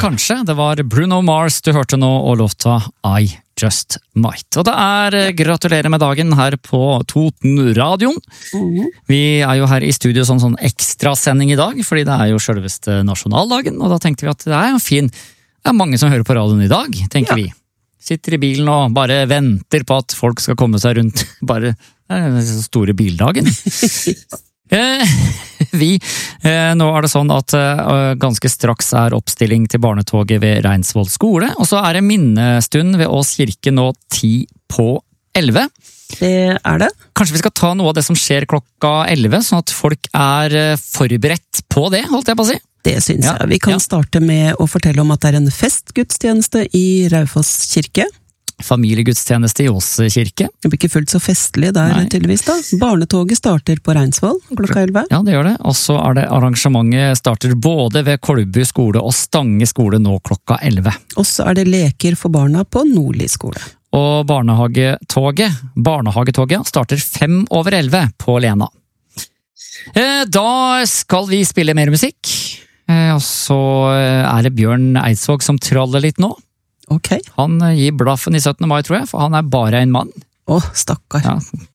kanskje. Det var Bruno Mars du hørte nå, og låta I Just Might. Og det gratulerer med dagen her på Toten-radioen. Vi jo her i studio sånn ekstrasending i dag, fordi det jo selveste nasjonaldagen, og da tenkte vi at det jo fin. Det mange som hører på radioen i dag, tenker vi. Sitter i bilen og bare venter på at folk skal komme seg rundt. Bare den store bildagen. Nå det sånn at ganske straks oppstilling til barnetoget ved Reinsvoll skole, og så det minnestund ved Ås kirke nå 10:11. Det det. Kanskje vi skal ta noe av det som skjer klokka 11, sånn at folk forberedt på det, holdt jeg på å si. Det synes jeg. Vi kan starte med å fortelle om at det en festgudstjeneste i Raufoss kirke. Familiegudstjeneste i Ås kirke. Det blir ikke fullt så festlig der, tydeligvis da. Barnetoget starter på Reinsvoll klokka 11. Ja, det gjør det. Og så det arrangementet starter både ved Kolbu skole og Stange skole nå klokka 11. Og så det leker for barna på Nordli skole. Og barnehagetoget starter 11:05 på Lena. Da skal vi spille mer musikk. Og så det Bjørn Eidsvåg som traller litt nå. Ok. Han gir blaffen i 17. mai, tror jeg, for han bare en mann. Stakkar. Ja,